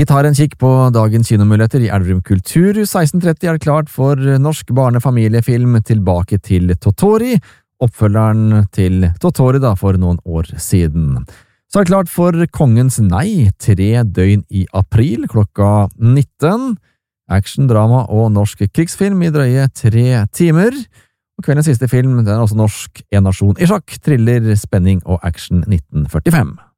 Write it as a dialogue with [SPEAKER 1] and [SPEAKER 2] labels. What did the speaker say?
[SPEAKER 1] Vi tar en kikk på dagens kinomuligheter. I Elverum Kulturhus 1630 er det klart for norsk barnefamiliefilm Tilbake til Totori, oppfølgeren til Totori for noen år siden. Så er det klart for Kongens Nei, 3 døgn i april klokka 19. Action, drama og norsk krigsfilm i drøye 3 timer. Og kveldens siste film, den er også norsk, En nasjon i sjakk, thriller, spenning og action 1945.